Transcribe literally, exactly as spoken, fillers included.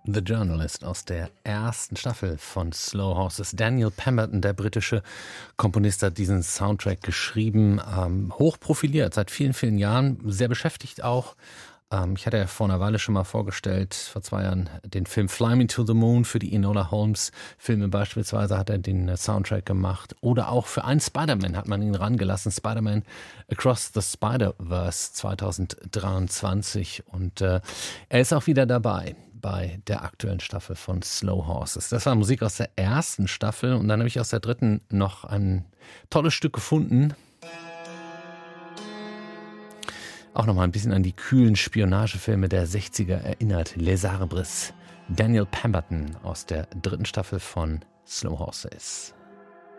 The Journalist aus der ersten Staffel von Slow Horses. Daniel Pemberton, der britische Komponist, hat diesen Soundtrack geschrieben, ähm, hochprofiliert, seit vielen, vielen Jahren, sehr beschäftigt auch. Ähm, ich hatte ja vor einer Weile schon mal vorgestellt, vor zwei Jahren, den Film Fly Me to the Moon für die Enola Holmes Filme beispielsweise hat er den Soundtrack gemacht. Oder auch für einen Spider-Man hat man ihn rangelassen, Spider-Man Across the Spider-Verse zwanzig dreiundzwanzig. Und äh, er ist auch wieder dabei bei der aktuellen Staffel von Slow Horses. Das war Musik aus der ersten Staffel und dann habe ich aus der dritten noch ein tolles Stück gefunden. Auch noch mal ein bisschen an die kühlen Spionagefilme der sechziger erinnert. Les Arbres, Daniel Pemberton aus der dritten Staffel von Slow Horses.